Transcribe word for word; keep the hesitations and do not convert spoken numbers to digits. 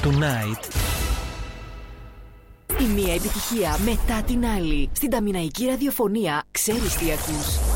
Tonight. Η μία επιτυχία μετά την άλλη. Στην ταμιναϊκή ραδιοφωνία ξέρεις τι ακούς.